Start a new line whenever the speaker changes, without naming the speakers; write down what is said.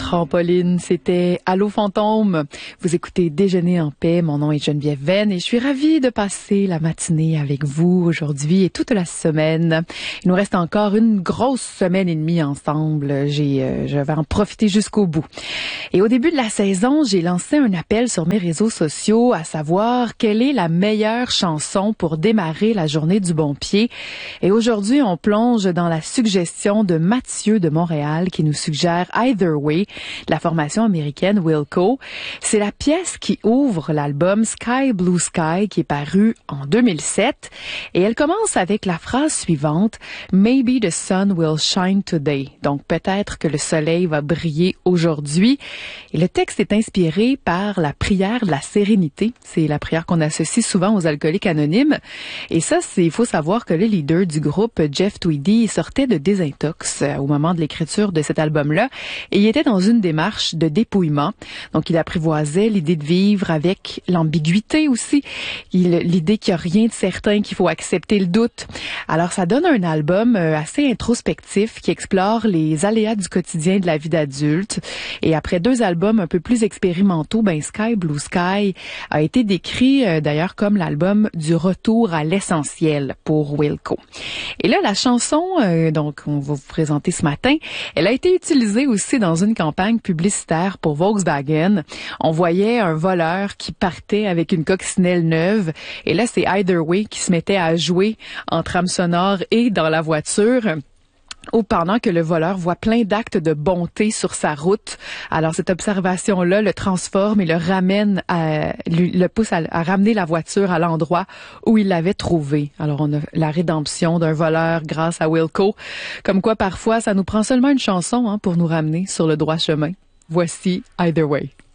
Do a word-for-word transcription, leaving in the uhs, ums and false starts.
Trampoline, c'était Allô Fantôme. Vous écoutez Déjeuner en paix. Mon nom est Geneviève Venn et je suis ravie de passer la matinée avec vous aujourd'hui et toute la semaine. Il nous reste encore une grosse semaine et demie ensemble. J'ai, euh, je vais en profiter jusqu'au bout. Et au début de la saison, j'ai lancé un appel sur mes réseaux sociaux à savoir quelle est la meilleure chanson pour démarrer la journée du bon pied. Et aujourd'hui, on plonge dans la suggestion de Mathieu de Montréal qui nous suggère Either Way, de la formation américaine Wilco. C'est la pièce qui ouvre l'album Sky Blue Sky qui est paru en deux mille sept et elle commence avec la phrase suivante: Maybe the sun will shine today. Donc peut-être que le soleil va briller aujourd'hui. Et le texte est inspiré par la prière de la sérénité. C'est la prière qu'on associe souvent aux alcooliques anonymes. Et ça, c'est, il faut savoir que le leader du groupe, Jeff Tweedy, sortait de désintox au moment de l'écriture de cet album-là. Et il était dans une démarche de dépouillement. Donc, il apprivoisait l'idée de vivre avec l'ambiguïté aussi. Il, l'idée qu'il n'y a rien de certain, qu'il faut accepter le doute. Alors, ça donne un album assez introspectif qui explore les aléas du quotidien de la vie d'adulte. Et après deux albums un peu plus expérimentaux, ben, Sky Blue Sky a été décrit euh, d'ailleurs comme l'album du retour à l'essentiel pour Wilco. Et là, la chanson, euh, donc, on va vous présenter ce matin, elle a été utilisée aussi dans une campagne publicitaire pour Volkswagen. On voyait un voleur qui partait avec une coccinelle neuve. Et là, c'est Either Way qui se mettait à jouer en trame sonore et dans la voiture, ou pendant que le voleur voit plein d'actes de bonté sur sa route. Alors, cette observation-là le transforme et le ramène à, le pousse à, à ramener la voiture à l'endroit où il l'avait trouvée. Alors, on a la rédemption d'un voleur grâce à Wilco. Comme quoi, parfois, ça nous prend seulement une chanson hein, pour nous ramener sur le droit chemin. Voici Either Way.